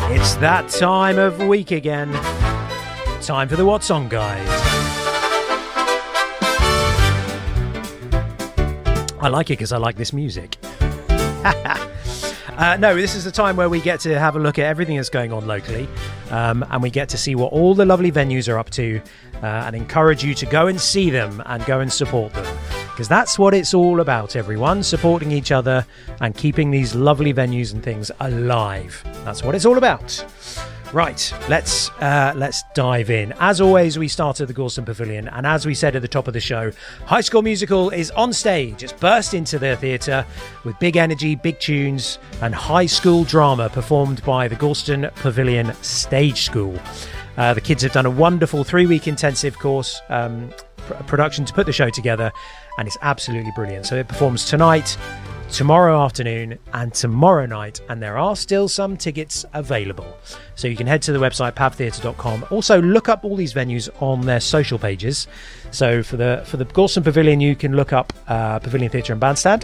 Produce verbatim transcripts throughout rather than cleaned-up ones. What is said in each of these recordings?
It's that time of week again. Time for the What's On Guide. I like it because I like this music. uh, no, this is the time where we get to have a look at everything that's going on locally, um, and we get to see what all the lovely venues are up to, uh, and encourage you to go and see them and go and support them. Because that's what it's all about, everyone, supporting each other and keeping these lovely venues and things alive. That's what it's all about. Right, let's uh, let's dive in. As always, we start at the Gorleston Pavilion, and as we said at the top of the show, High School Musical is on stage. It's burst into the theatre with big energy, big tunes, and high school drama performed by the Gorleston Pavilion Stage School. Uh, the kids have done a wonderful three-week intensive course um, pr- production to put the show together, and it's absolutely brilliant. So it performs tonight, tomorrow afternoon and tomorrow night, and there are still some tickets available, so you can head to the website pav theatre dot com. Also look up all these venues on their social pages. So for the for the Gorleston Pavilion, you can look up uh, Pavilion Theatre and Bandstand,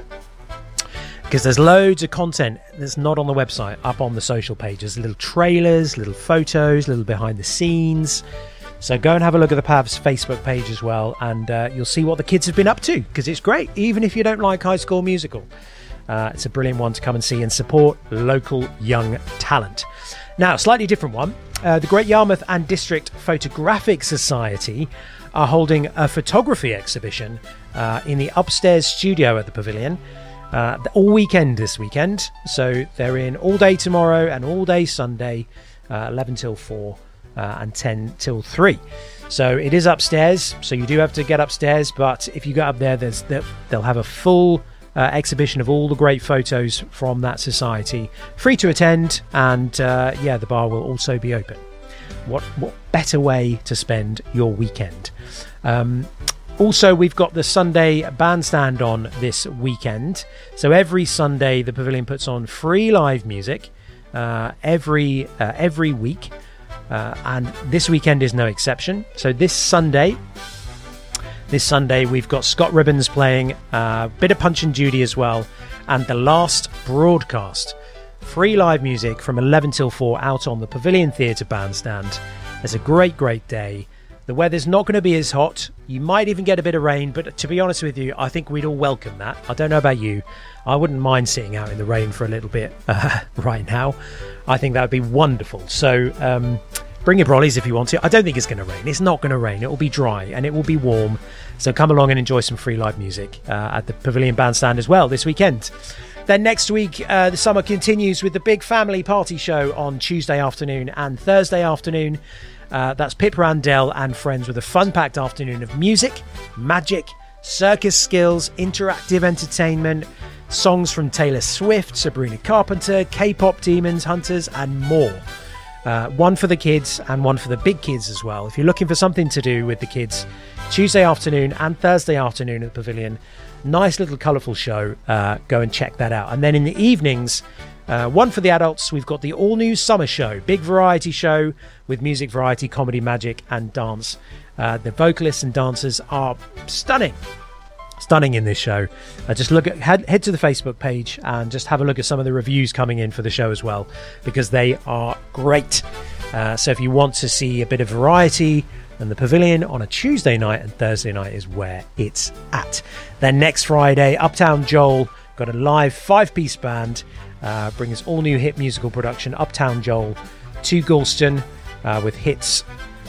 because there's loads of content that's not on the website up on the social pages, little trailers, little photos, little behind the scenes. So go and have a look at the Pav's Facebook page as well, and uh, you'll see what the kids have been up to, because it's great, even if you don't like High School Musical. Uh, it's a brilliant one to come and see and support local young talent. Now, slightly different one. Uh, the Great Yarmouth and District Photographic Society are holding a photography exhibition uh, in the upstairs studio at the Pavilion uh, all weekend this weekend. So they're in all day tomorrow and all day Sunday, uh, eleven till four. Uh, and ten till three. So it is upstairs, so you do have to get upstairs, but if you go up there, there's they'll have a full uh, exhibition of all the great photos from that society, free to attend, and uh, yeah, the bar will also be open. What what better way to spend your weekend? Um, also, we've got the Sunday bandstand on this weekend. So every Sunday, the Pavilion puts on free live music uh, every uh, every week. Uh, and this weekend is no exception. So this Sunday, this Sunday we've got Scott Ribbons playing, a uh, bit of Punch and Judy as well, and the last broadcast. Free live music from eleven till four out on the Pavilion Theatre bandstand. It's a great, great day. The weather's not going to be as hot. You might even get a bit of rain, but to be honest with you, I think we'd all welcome that. I don't know about you. I wouldn't mind sitting out in the rain for a little bit uh, right now. I think that would be wonderful. So um, bring your brollies if you want to. I don't think it's going to rain. It's not going to rain. It will be dry and it will be warm. So come along and enjoy some free live music uh, at the Pavilion Bandstand as well this weekend. Then next week, uh, the summer continues with the big family party show on Tuesday afternoon and Thursday afternoon. Uh, that's Pip Randell and friends with a fun-packed afternoon of music, magic, circus skills, interactive entertainment, songs from Taylor Swift, Sabrina Carpenter, K-pop demons, hunters, and more. Uh, one for the kids and one for the big kids as well. If you're looking for something to do with the kids, Tuesday afternoon and Thursday afternoon at the Pavilion, nice little colourful show. Uh, go and check that out. And then in the evenings, uh, one for the adults, we've got the all-new summer show, big variety show with music, variety, comedy, magic, and dance. Uh, the vocalists and dancers are stunning. Stunning in this show. Uh, just look at head, head to the Facebook page and just have a look at some of the reviews coming in for the show as well, because they are great. Uh, so if you want to see a bit of variety, then the Pavilion on a Tuesday night and Thursday night is where it's at. Then next Friday, Uptown Joel got a live five-piece band, uh, bring us all new hit musical production, Uptown Joel, to Gorleston uh, with hits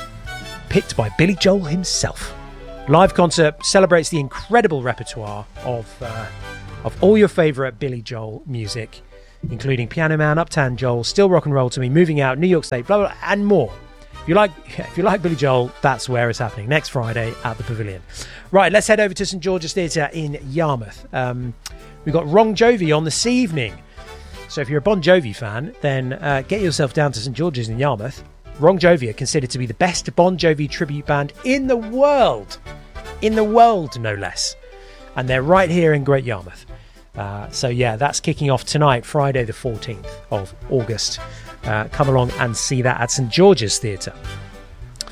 picked by Billy Joel himself. Live concert celebrates the incredible repertoire of uh, of all your favourite Billy Joel music, including Piano Man, Uptown Joel, Still Rock and Roll to Me, Moving Out, New York State, blah, blah, blah, and more. If you like, if you like Billy Joel, that's where it's happening next Friday at the Pavilion. Right, let's head over to St George's Theatre in Yarmouth. Um, we've got Ron Jovi on this evening. So if you're a Bon Jovi fan, then uh, get yourself down to St George's in Yarmouth. Ron Jovi are considered to be the best Bon Jovi tribute band in the world. In the world, no less. And they're right here in Great Yarmouth. Uh, so yeah, that's kicking off tonight, Friday the fourteenth of August. Uh, come along and see that at St George's Theatre.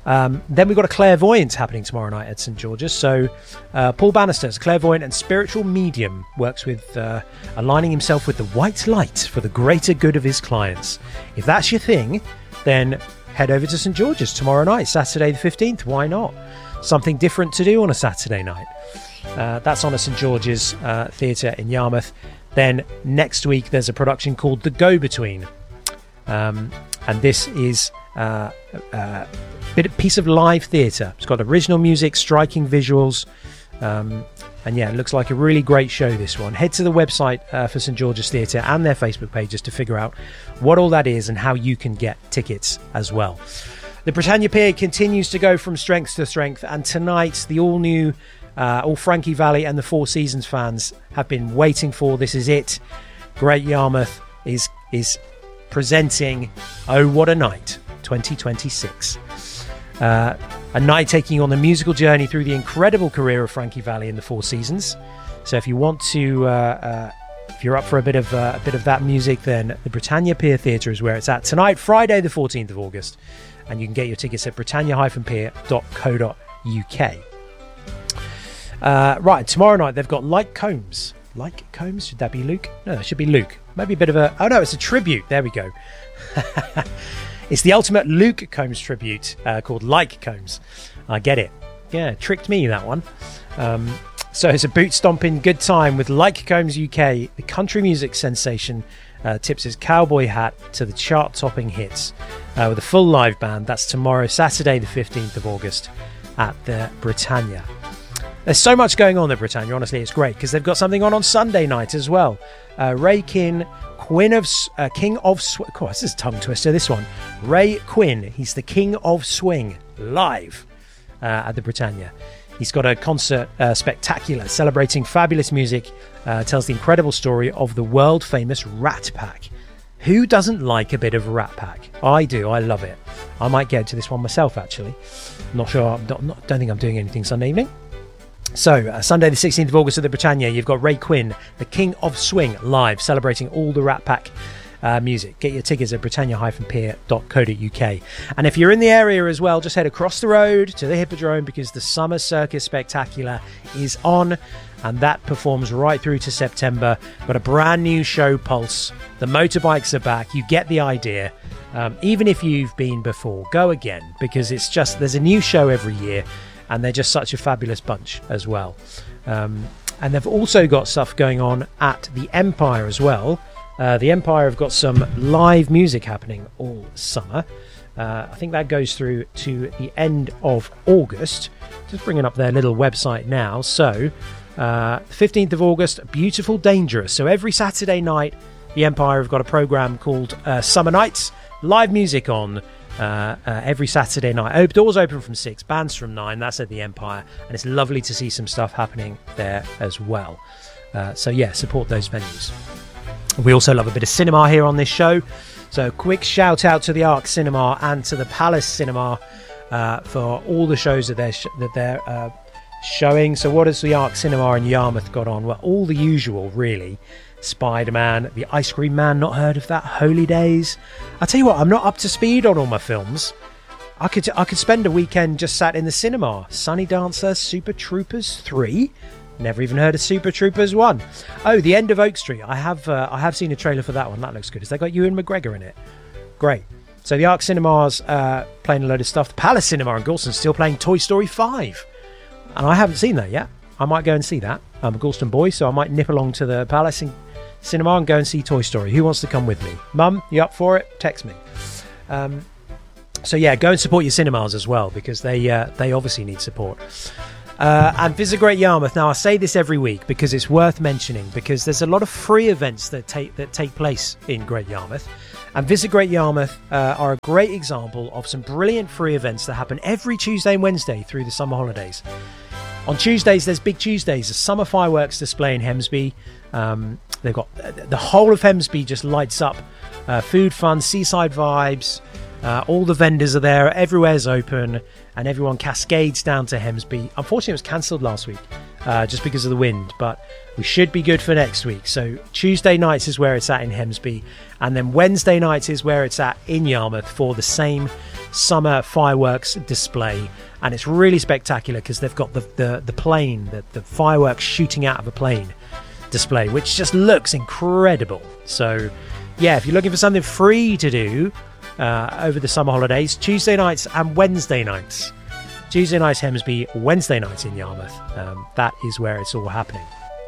Um, then we've got a clairvoyance happening tomorrow night at St George's. So uh, Paul Bannister is a clairvoyant and spiritual medium, works with uh, aligning himself with the white light for the greater good of his clients. If that's your thing, then head over to St George's tomorrow night, Saturday the fifteenth. Why not? Something different to do on a Saturday night. Uh, that's on a St George's uh, Theatre in Yarmouth. Then next week there's a production called The Go-Between. Um, and this is uh, a bit piece of live theatre. It's got original music, striking visuals. Um, and yeah, it looks like a really great show, this one. Head to the website uh, for St George's Theatre and their Facebook pages to figure out what all that is and how you can get tickets as well. The Britannia Pier continues to go from strength to strength, and tonight the all-new, uh, all Frankie Valli and the Four Seasons fans have been waiting for. This is it. Great Yarmouth is is presenting Oh What a Night twenty twenty-six. Uh, a night taking on the musical journey through the incredible career of Frankie Valli and the Four Seasons. So if you want to, uh, uh, if you're up for a bit of uh, a bit of that music, then the Britannia Pier Theatre is where it's at tonight, Friday the fourteenth of August. And you can get your tickets at britannia dash pier dot co dot uk. Uh, right, tomorrow night they've got Like Combs. Like Combs? Should that be Luke? No, it should be Luke. Maybe a bit of a... Oh no, it's a tribute. There we go. It's the ultimate Luke Combs tribute uh, called Like Combs. I get it. Yeah, tricked me, that one. Um, so it's a boot-stomping good time with Like Combs U K, the country music sensation, uh, tips his cowboy hat to the chart-topping hits uh, with a full live band. That's tomorrow, Saturday the fifteenth of August at the Britannia. There's so much going on at Britannia, honestly, it's great, because they've got something on on Sunday night as well. Uh, Ray Quinn, Quinn of, uh, King of Swing. Oh, this is a tongue twister, this one. Ray Quinn, he's the King of Swing, live uh, at the Britannia. He's got a concert uh, spectacular, celebrating fabulous music, uh, tells the incredible story of the world-famous Rat Pack. Who doesn't like a bit of Rat Pack? I do, I love it. I might get to this one myself, actually. Not sure, I'm not, not, don't think I'm doing anything Sunday evening. So, uh, Sunday the sixteenth of August at the Britannia, you've got Ray Quinn, the King of Swing, live, celebrating all the Rat Pack uh, music. Get your tickets at britannia dash pier dot co dot uk. And if you're in the area as well, just head across the road to the Hippodrome, because the Summer Circus Spectacular is on, and that performs right through to September. Got a brand new show, Pulse. The motorbikes are back. You get the idea. Um, even if you've been before, go again, because it's just, there's a new show every year. And they're just such a fabulous bunch as well. Um, and they've also got stuff going on at the Empire as well. Uh, the Empire have got some live music happening all summer. Uh, I think that goes through to the end of August. Just bringing up their little website now. So, uh, fifteenth of August, Beautiful Dangerous. So every Saturday night, the Empire have got a programme called uh, Summer Nights. Live music on. Uh, uh, every Saturday night. Op- doors open from six, bands from nine. That's at the Empire, and it's lovely to see some stuff happening there as well. Uh, so yeah, support those venues. We also love a bit of cinema here on this show. So quick shout out to the Arc Cinema and to the Palace Cinema uh, for all the shows that they're sh- that they're uh, showing. So what has the Arc Cinema in Yarmouth got on? Well, all the usual, really. Spider-Man, The Ice Cream Man, not heard of that. Holy Days. I'll tell you what, I'm not up to speed on all my films. I could I could spend a weekend just sat in the cinema. Sunny Dancer, Super Troopers three. Never even heard of Super Troopers one. Oh, The End of Oak Street. I have uh, I have seen a trailer for that one. That looks good. Has that got Ewan McGregor in it? Great. So the Arc Cinema's uh, playing a load of stuff. The Palace Cinema in Galston's still playing Toy Story five. And I haven't seen that yet. I might go and see that. I'm a Galston boy, so I might nip along to the Palace in Cinema and go and see Toy Story. Who wants to come with me? Mum, you up for it? Text me. Um, so yeah, go and support your cinemas as well, because they uh, they obviously need support. Uh, and visit Great Yarmouth. Now I say this every week because it's worth mentioning, because there's a lot of free events that take that take place in Great Yarmouth. And Visit Great Yarmouth uh, are a great example of some brilliant free events that happen every Tuesday and Wednesday through the summer holidays. On Tuesdays, there's Big Tuesdays, a summer fireworks display in Hemsby. Um, they've got the whole of Hemsby just lights up. Uh, food, fun, seaside vibes. Uh, all the vendors are there. Everywhere's open, and everyone cascades down to Hemsby. Unfortunately, it was cancelled last week uh, just because of the wind, but we should be good for next week. So Tuesday nights is where it's at in Hemsby, and then Wednesday nights is where it's at in Yarmouth for the same summer fireworks display. And it's really spectacular because they've got the, the, the plane, the, the fireworks shooting out of a plane display, which just looks incredible. So yeah, if you're looking for something free to do uh, over the summer holidays, Tuesday nights and Wednesday nights. Tuesday nights Hemsby, Wednesday nights in Yarmouth. Um, that is where it's all happening.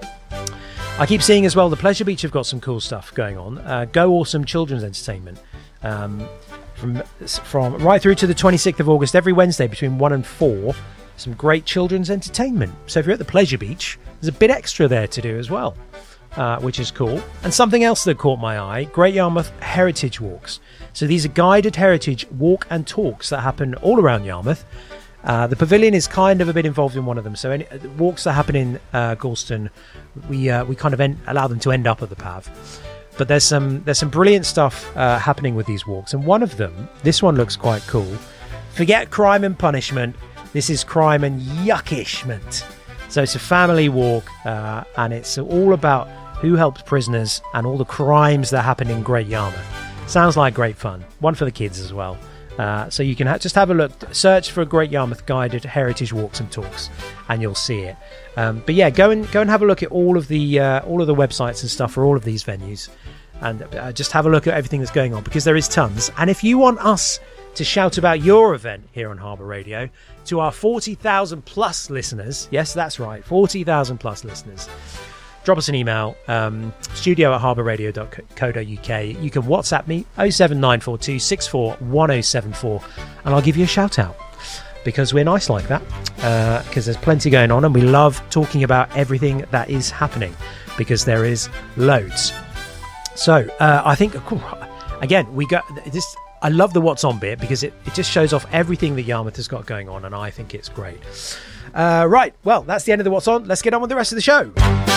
I keep seeing as well the Pleasure Beach have got some cool stuff going on. Uh, Go Awesome Children's Entertainment. Um, from from right through to the twenty-sixth of August, every Wednesday between one and four, some great children's entertainment. So if you're at the Pleasure Beach, there's a bit extra there to do as well, uh, which is cool. And something else that caught my eye, Great Yarmouth Heritage Walks. So these are guided heritage walk and talks that happen all around Yarmouth. Uh, the pavilion is kind of a bit involved in one of them. So any uh, walks that happen in uh, Galston, we uh, we kind of end, allow them to end up at the P A V. But there's some there's some brilliant stuff uh, happening with these walks, and one of them, this one looks quite cool. Forget crime and punishment. This is crime and yuckishment. So it's a family walk, uh, and it's all about who helps prisoners and all the crimes that happen in Great Yarmouth. Sounds like great fun. One for the kids as well. Uh, so you can ha- just have a look, search for Great Yarmouth guided heritage walks and talks, and you'll see it. Um, but yeah, go and go and have a look at all of the uh, all of the websites and stuff for all of these venues, and uh, just have a look at everything that's going on, because there is tons. And if you want us to shout about your event here on Harbour Radio to our forty thousand plus listeners, yes, that's right, forty thousand plus listeners. Drop us an email, um, studio at harbour radio dot co dot uk. You can WhatsApp me, oh seven nine four two six four one oh seven four, and I'll give you a shout out, because we're nice like that, because uh, there's plenty going on, and we love talking about everything that is happening, because there is loads. So uh, I think, again, we got this. I love the What's On bit, because it, it just shows off everything that Yarmouth has got going on, and I think it's great. Uh, right, well, that's the end of the What's On. Let's get on with the rest of the show.